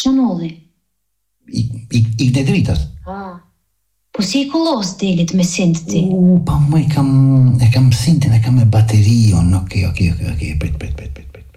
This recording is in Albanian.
Ç'nolli? Ik nedritas. Po si I kullos delit me sint ti? Pa, ma e kam sintin, e kam me baterion, ok, pret.